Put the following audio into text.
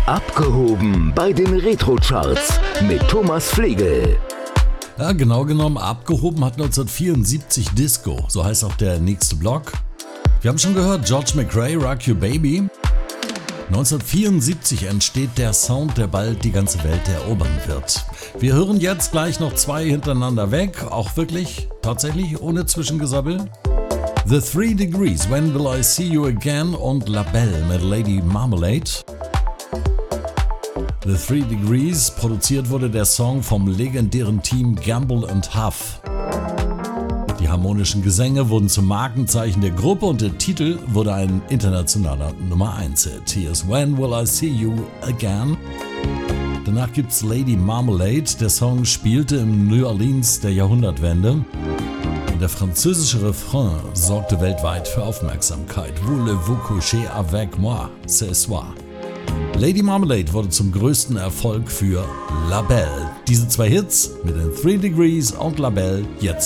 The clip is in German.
Abgehoben bei den Retro-Charts mit Thomas Flegel. Ja, genau genommen abgehoben hat 1974 Disco, so heißt auch der nächste Block. Wir haben schon gehört, George McRae, Rock You Baby. 1974 entsteht der Sound, der bald die ganze Welt erobern wird. Wir hören jetzt gleich noch zwei hintereinander weg, auch wirklich, tatsächlich ohne Zwischengesabbel. The Three Degrees, When Will I See You Again und La Belle mit Lady Marmalade. The Three Degrees, produziert wurde der Song vom legendären Team Gamble & Huff. Die harmonischen Gesänge wurden zum Markenzeichen der Gruppe und der Titel wurde ein internationaler Nummer 1-Hit. Here's When Will I See You Again. Danach gibt's Lady Marmalade. Der Song spielte im New Orleans der Jahrhundertwende. Und der französische Refrain sorgte weltweit für Aufmerksamkeit. Voulez-vous coucher avec moi ce soir? Lady Marmalade wurde zum größten Erfolg für La Belle. Diese zwei Hits mit den Three Degrees und La Belle jetzt